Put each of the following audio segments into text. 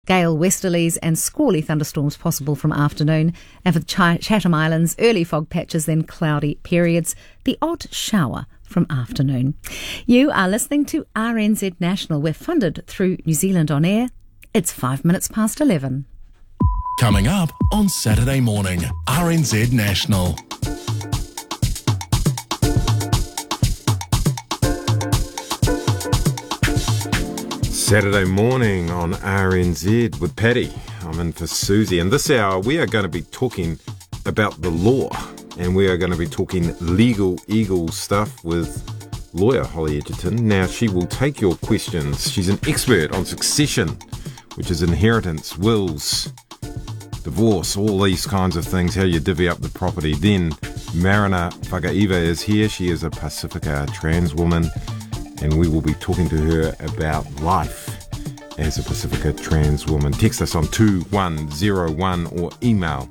Gale westerlies and squally thunderstorms possible from afternoon, and for the Chatham Islands, early fog patches, then cloudy periods, the odd shower from afternoon. You are listening to RNZ National. We're funded through New Zealand On Air. It's 5 minutes past 11. Coming up on Saturday morning, RNZ National. Saturday morning on RNZ with Paddy. I'm in for Susie, and this hour we are going to be talking about the law, and we are going to be talking legal eagle stuff with lawyer Holly Edgerton. Now, she will take your questions. She's an expert on succession, which is inheritance, wills, divorce, all these kinds of things, how you divvy up the property. Then Marina Whakaiva is here. She is a Pacifica trans woman, and we will be talking to her about life as a Pacifica trans woman. Text us on 2101 or email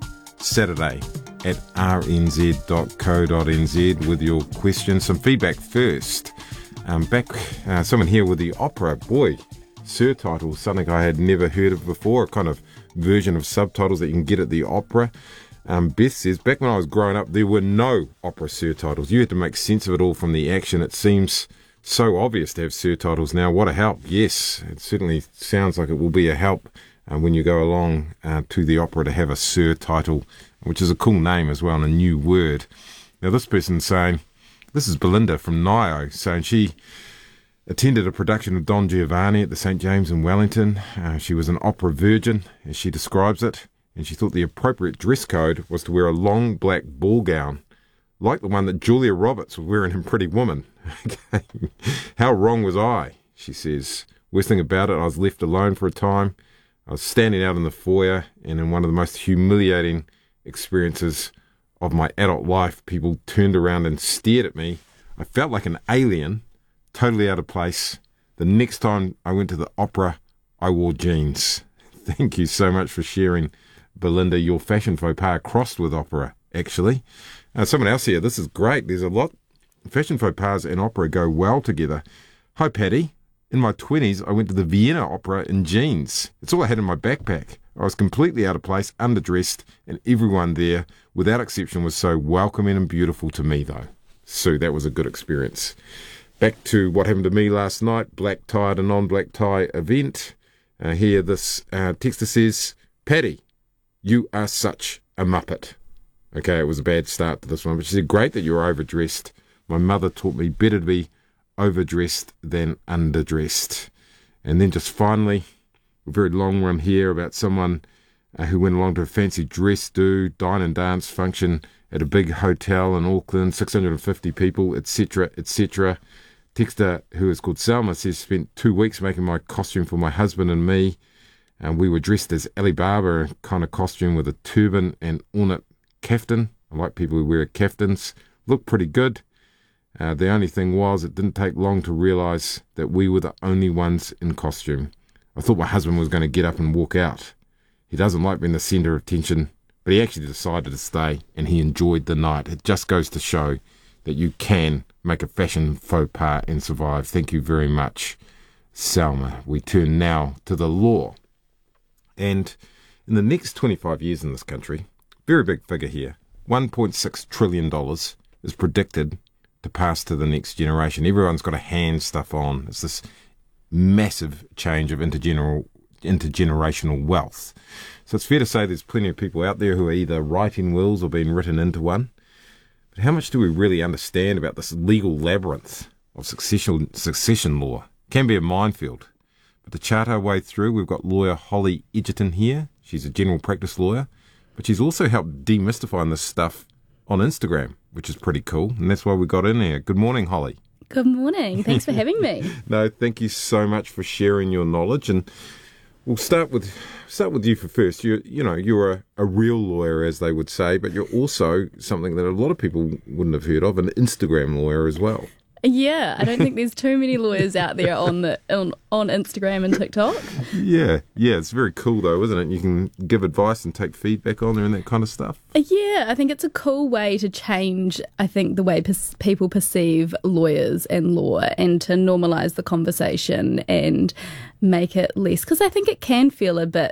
saturday@rnz.co.nz with your questions. Some feedback first. Someone here with the opera. Boy, surtitles, something I had never heard of before, a kind of version of subtitles that you can get at the opera. Beth says, back when I was growing up, there were no opera surtitles. You had to make sense of it all from the action. It seems so obvious to have surtitles now. What a help. Yes, it certainly sounds like it will be a help when you go along to the opera to have a surtitle, which is a cool name as well and a new word. Now this person's saying, this is Belinda from Nio, saying she attended a production of Don Giovanni at the St. James in Wellington. She was an opera virgin, as she describes it, and she thought the appropriate dress code was to wear a long black ball gown, like the one that Julia Roberts was wearing in Pretty Woman. How wrong was I, she says. Worst thing about it, I was left alone for a time. I was standing out in the foyer, and in one of the most humiliating experiences of my adult life, people turned around and stared at me. I felt like an alien, totally out of place. The next time I went to the opera, I wore jeans. Thank you so much for sharing, Belinda, your fashion faux pas crossed with opera, actually. Someone else here, this is great. There's a lot. Fashion faux pas and opera go well together. Hi, Paddy. In my 20s, I went to the Vienna Opera in jeans. It's all I had in my backpack. I was completely out of place, underdressed, and everyone there, without exception, was so welcoming and beautiful to me, though. So that was a good experience. Back to what happened to me last night, black tie at a non-black tie event. Here, this texter says, Paddy, you are such a muppet. Okay, it was a bad start to this one, but she said, great that you're overdressed. My mother taught me better to be overdressed than underdressed. And then just finally, a very long one here about someone who went along to a fancy dress do, dine and dance function at a big hotel in Auckland, 650 people, etc., etc. Texter, who is called Selma, says, spent 2 weeks making my costume for my husband and me. And we were dressed as Alibaba, kind of costume with a turban and ornate kaftan. I like people who wear kaftans. Looked pretty good. The only thing was, it didn't take long to realise that we were the only ones in costume. I thought my husband was going to get up and walk out. He doesn't like being the centre of attention, but he actually decided to stay, and he enjoyed the night. It just goes to show that you can make a fashion faux pas and survive. Thank you very much, Salma. We turn now to the law. And in the next 25 years in this country, very big figure here, $1.6 trillion is predicted to pass to the next generation. Everyone's got to hand stuff on. It's this massive change of intergenerational wealth. So it's fair to say there's plenty of people out there who are either writing wills or being written into one. But how much do we really understand about this legal labyrinth of succession law? It can be a minefield. But to chart our way through, we've got lawyer Holly Edgerton here. She's a general practice lawyer, but she's also helped demystify this stuff on Instagram, which is pretty cool, and that's why we got in here. Good morning, Holly. Good morning. Thanks for having me. No, thank you so much for sharing your knowledge, and we'll start with you for first. You're a real lawyer, as they would say, but you're also something that a lot of people wouldn't have heard of, an Instagram lawyer as well. Yeah, I don't think there's too many lawyers out there on Instagram and TikTok. Yeah, it's very cool though, isn't it? You can give advice and take feedback on there and that kind of stuff. Yeah, I think it's a cool way to change, I think, the way people perceive lawyers and law, and to normalise the conversation and make it less, because I think it can feel a bit